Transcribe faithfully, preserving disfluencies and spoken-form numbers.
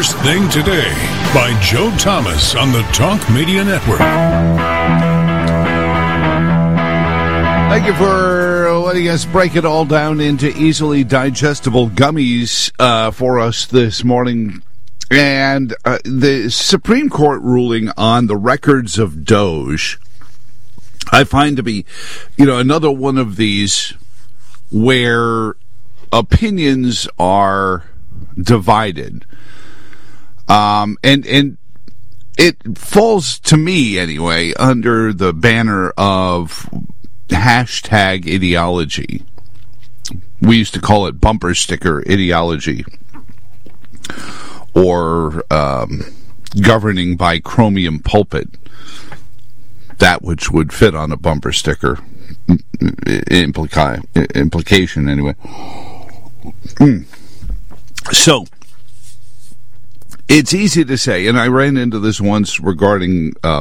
First Thing Today by Joe Thomas on the Talk Media Network. Thank you for letting us break it all down into easily digestible gummies uh, for us this morning. And uh, the Supreme Court ruling on the records of Doge, I find to be, you know, another one of these where opinions are divided. Um, and, and it falls, to me anyway, under the banner of hashtag ideology. We used to call it bumper sticker ideology, or um, governing by chromium pulpit, that which would fit on a bumper sticker. Implica- implication, anyway. Mm. So, it's easy to say, and I ran into this once regarding uh,